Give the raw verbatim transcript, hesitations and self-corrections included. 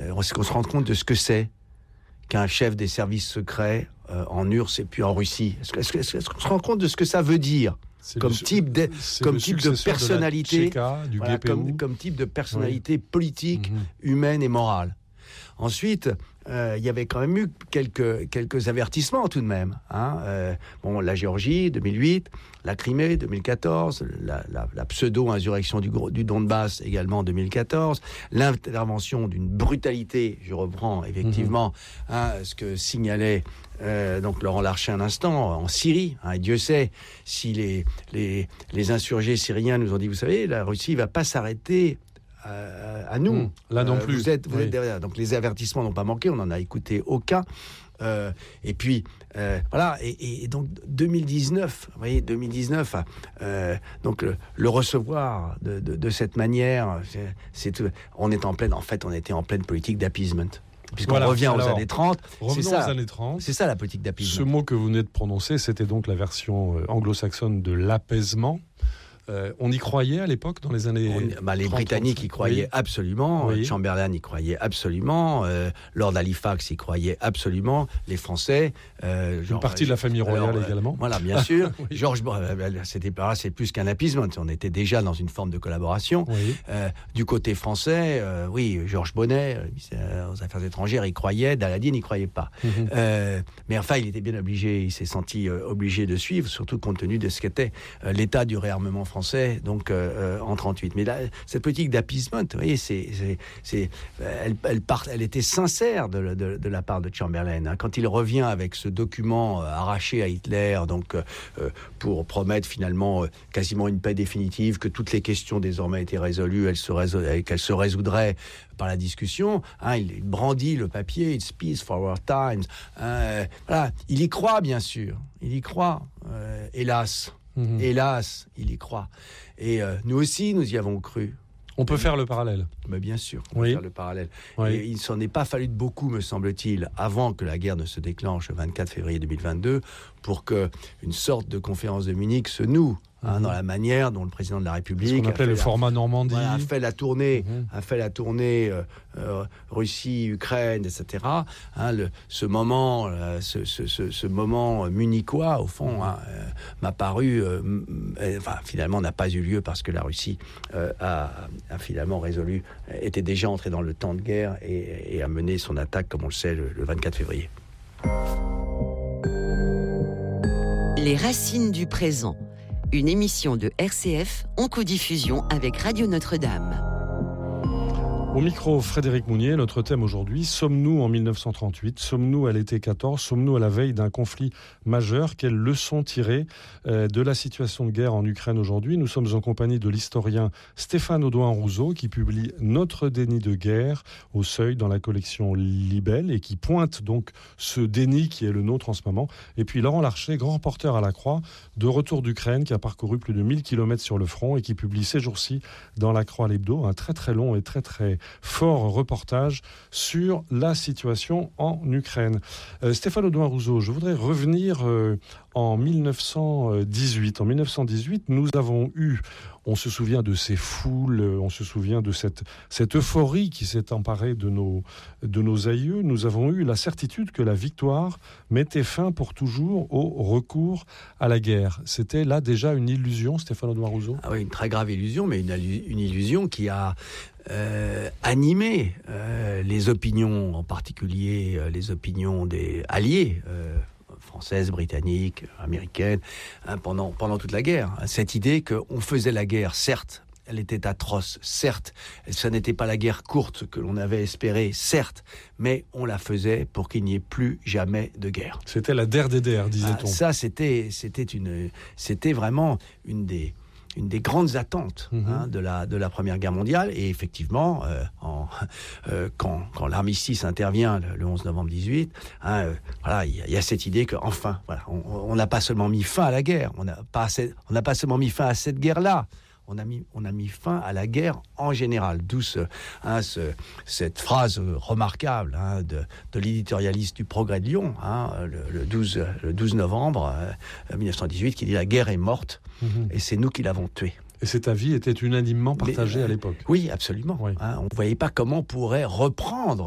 euh, on, qu'on se rende compte de ce que c'est qu'un chef des services secrets euh, en U R S S et puis en Russie. Est-ce, que, est-ce, que, est-ce qu'on se rend compte de ce que ça veut dire c'est comme le, type de, comme type de personnalité, de Tchéka, du voilà, G P U. comme, comme type de personnalité oui. politique, mm-hmm. humaine et morale. Ensuite, euh, il y avait quand même eu quelques, quelques avertissements tout de même. Hein. Euh, bon, la Géorgie, deux mille huit, la Crimée, deux mille quatorze, la, la, la pseudo-insurrection du, du Donbass, également en deux mille quatorze, l'intervention d'une brutalité, je reprends effectivement mmh. hein, ce que signalait euh, donc Laurent Larcher un instant, en Syrie. Hein, et Dieu sait si les, les, les insurgés syriens nous ont dit, vous savez, la Russie ne va pas s'arrêter à nous. Mmh, là non plus. Euh, vous êtes, vous oui. êtes derrière. Donc les avertissements n'ont pas manqué, on n'en a écouté aucun. Euh, et puis, euh, voilà. Et, et donc deux mille dix-neuf, vous voyez, deux mille dix-neuf, euh, donc le, le recevoir de, de, de cette manière, c'est, c'est, on est en pleine, en fait, on était en pleine politique d'appeasement. Puisqu'on voilà, revient alors, aux années trente. Revenons c'est ça, aux années trente. C'est ça la politique d'appeasement. Ce mot que vous venez de prononcer, c'était donc la version anglo-saxonne de l'apaisement. Euh, on y croyait à l'époque, dans les années on, bah, les trente, Britanniques y croyaient oui. absolument, oui. Chamberlain y croyait absolument, euh, Lord Halifax y croyait absolument, les Français... Euh, Une genre, partie de la famille royale alors, également. Euh, voilà, bien sûr. oui. Georges, c'était pas c'est plus qu'un appeasement, on était déjà dans une forme de collaboration. Oui. Euh, du côté français, euh, oui, Georges Bonnet, euh, aux Affaires étrangères, il croyait, Daladier n'y croyait pas. Mm-hmm. Euh, mais enfin, il était bien obligé, il s'est senti euh, obligé de suivre, surtout compte tenu de ce qu'était euh, l'état du réarmement français. Français, donc euh, en trente-huit. Mais là, cette politique d'appeasement, vous voyez, c'est, c'est, c'est, elle, elle, part, elle était sincère de, de, de la part de Chamberlain. Hein. Quand il revient avec ce document euh, arraché à Hitler, donc euh, pour promettre finalement euh, quasiment une paix définitive, que toutes les questions désormais étaient résolues, elles se, résol- qu'elles se résoudraient par la discussion. Hein, il brandit le papier, It's peace for our times. Hein, voilà, il y croit bien sûr, il y croit. Euh, hélas. Mmh. Hélas, il y croit. Et euh, nous aussi, nous y avons cru. On peut faire le parallèle. Mais bien sûr, on oui. peut faire le parallèle. Oui. Et il ne s'en est pas fallu de beaucoup, me semble-t-il, avant que la guerre ne se déclenche le vingt-quatre février deux mille vingt-deux, pour qu'une sorte de conférence de Munich se noue. Hein, mmh. dans la manière dont le président de la République... Ce qu'on appelait le la, format Normandie. Voilà, a fait la tournée, mmh. a fait la tournée euh, euh, Russie, Ukraine, et cetera. Hein, le, ce moment, euh, ce, ce, ce, ce moment munichois, au fond, hein, euh, m'a paru... Euh, euh, enfin, finalement, n'a pas eu lieu parce que la Russie euh, a, a finalement résolu, était déjà entrée dans le temps de guerre et, et a mené son attaque, comme on le sait, le, le vingt-quatre février. Les racines du présent. Une émission de R C F en codiffusion avec Radio Notre-Dame. Au micro, Frédéric Mounier, notre thème aujourd'hui, sommes-nous en dix-neuf cent trente-huit, sommes-nous à l'été quatorze, sommes-nous à la veille d'un conflit majeur? Quelles leçons tirer euh, de la situation de guerre en Ukraine aujourd'hui? Nous sommes en compagnie de l'historien Stéphane Audouin-Rousseau qui publie Notre déni de guerre au Seuil dans la collection Libelle et qui pointe donc ce déni qui est le nôtre en ce moment. Et puis Laurent Larcher, grand reporter à la Croix, de retour d'Ukraine, qui a parcouru plus de mille kilomètres sur le front et qui publie ces jours-ci dans la Croix l'Hebdo un très très long et très très fort reportage sur la situation en Ukraine. Euh, Stéphane Audouin-Rousseau, je voudrais revenir euh, en dix-neuf cent dix-huit. En dix-neuf cent dix-huit, nous avons eu, on se souvient de ces foules, on se souvient de cette, cette euphorie qui s'est emparée de nos, de nos aïeux. Nous avons eu la certitude que la victoire mettait fin pour toujours au recours à la guerre. C'était là déjà une illusion, Stéphane Audouin-Rousseau? Ah oui, une très grave illusion, mais une, une illusion qui a euh, animé euh, les opinions, en particulier euh, les opinions des alliés euh, françaises, britanniques, américaines, hein, pendant, pendant toute la guerre. Cette idée qu'on faisait la guerre, certes, elle était atroce, certes, ça n'était pas la guerre courte que l'on avait espérée, certes, mais on la faisait pour qu'il n'y ait plus jamais de guerre. C'était la D R D D R, disait-on. Ah, ça, c'était, c'était, une, c'était vraiment une des... une des grandes attentes mmh. hein, de, la, de la Première Guerre mondiale. Et effectivement, euh, en, euh, quand, quand l'armistice intervient le, le onze novembre dix-huit, hein, euh, voilà, il y, y a cette idée qu'enfin, voilà, on n'a pas seulement mis fin à la guerre, on n'a pas, pas seulement mis fin à cette guerre-là, on a mis, on a mis fin à la guerre en général. D'où ce, hein, ce, cette phrase remarquable hein, de, de l'éditorialiste du Progrès de Lyon, hein, le, le, douze, le douze novembre euh, dix-neuf cent dix-huit, qui dit « La guerre est morte, mmh. et c'est nous qui l'avons tuée ». Et cet avis était unanimement partagé Mais, à l'époque. Oui, absolument. Oui. Hein, on ne voyait pas comment on pourrait reprendre